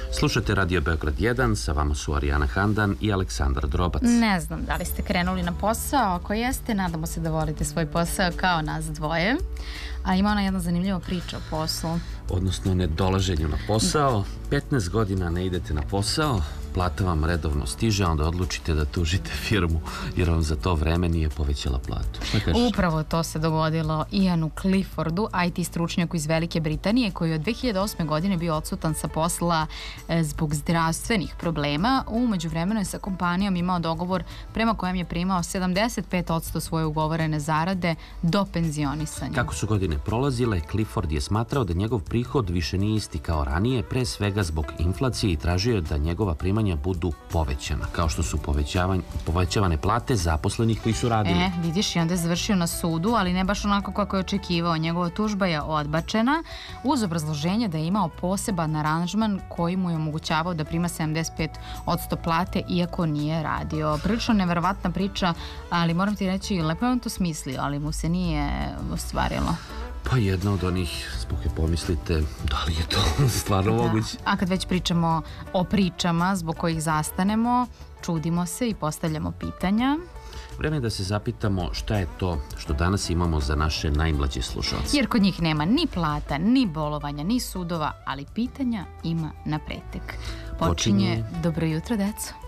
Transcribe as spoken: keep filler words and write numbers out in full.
Slušajte Radio Beograd jedan, sa vama su Arijana Handan i Aleksandar Drobac. Ne znam da li ste krenuli na posao, ako jeste, nadamo se da volite svoj posao kao nas dvoje. A ima ona jedna zanimljiva priča o poslu. Odnosno nedolaženju na posao. petnaest godina ne idete na posao, plata vam redovno stiže, a onda odlučite da tužite firmu jer vam za to vreme nije povećala platu. Šta kažeš? Upravo to se dogodilo Ianu Cliffordu, I T stručnjaku iz Velike Britanije, koji je od dve hiljade osme. godine bio odsutan sa posla zbog zdravstvenih problema. U međuvremenu je sa kompanijom imao dogovor prema kojem je primao sedamdeset pet posto svoje ugovorene zarade do penzionisanja. Kako su godine prolazile, Clifford je smatrao da njegov prihod više nije isti kao ranije, pre svega zbog inflacije, i tražio je da njegova primanja budu povećana, kao što su povećavane plate zaposlenih koji su radili. E, vidiš, i onda je završio na sudu, ali ne baš onako kako je očekivao. Njegova tužba je odbačena uz obrazloženje da je imao poseban aranžman koji mu je omogućavao da prima sedamdeset pet posto plate iako nije radio. Prilično neverovatna priča, ali moram ti reći, lepo je on to smislio, ali mu se nije ostvarilo. Pa jedna od onih zbog je pomislite da li je to stvarno da. moguće. A kad već pričamo o pričama zbog kojih zastanemo, čudimo se i postavljamo pitanja. Vreme je da se zapitamo šta je to što danas imamo za naše najmlađe slušalce. Jer kod njih nema ni plata, ni bolovanja, ni sudova, ali pitanja ima na pretek. Počinje, Počinje... Dobro jutro, deco.